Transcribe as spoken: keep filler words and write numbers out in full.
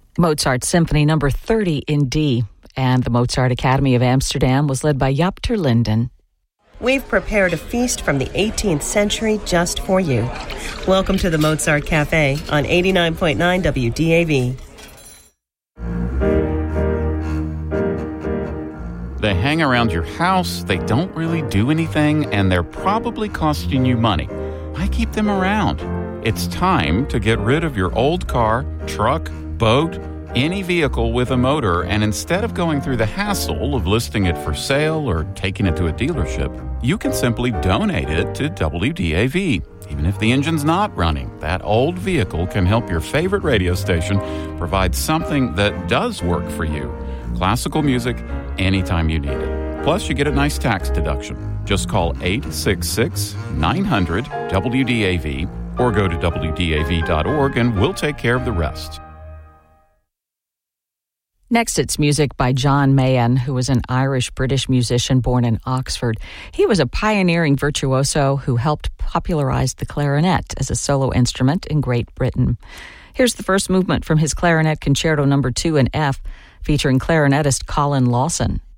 Mozart Symphony Number thirty in D, and the Mozart Academy of Amsterdam was led by Jaap ter Linden. We've prepared a feast from the eighteenth century just for you. Welcome to the Mozart Cafe on eighty-nine point nine W D A V. They hang around your house, they don't really do anything, and they're probably costing you money. Why keep them around? It's time to get rid of your old car, truck, boat, any vehicle with a motor, and instead of going through the hassle of listing it for sale or taking it to a dealership, you can simply donate it to W D A V. Even if the engine's not running, that old vehicle can help your favorite radio station provide something that does work for you. Classical music anytime you need it. Plus, you get a nice tax deduction. Just call eight six six, nine hundred, W D A V or go to W D A V dot org and we'll take care of the rest. Next, it's music by John Mahan, who was an Irish-British musician born in Oxford. He was a pioneering virtuoso who helped popularize the clarinet as a solo instrument in Great Britain. Here's the first movement from his Clarinet Concerto Number two in F, featuring clarinetist Colin Lawson.